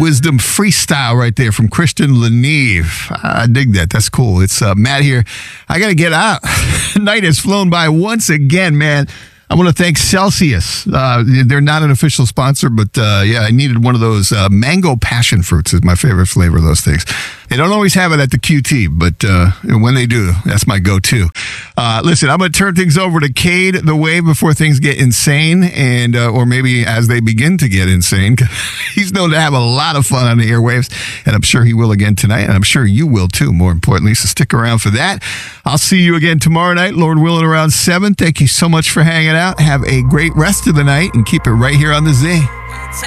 wisdom freestyle right there from Christian Leneve. I dig that. That's cool. It's Matt here. I got to get out. Night has flown by once again, man. I want to thank Celsius. They're not an official sponsor, but yeah, I needed one of those. Mango passion fruits is my favorite flavor of those things. They don't always have it at the QT, but when they do, that's my go-to. Listen, I'm going to turn things over to Cade the Wave before things get insane, and or maybe as they begin to get insane. He's known to have a lot of fun on the airwaves, and I'm sure he will again tonight, and I'm sure you will too, more importantly, so stick around for that. I'll see you again tomorrow night, Lord willing, around 7. Thank you so much for hanging out. Have a great rest of the night, and keep it right here on The Z.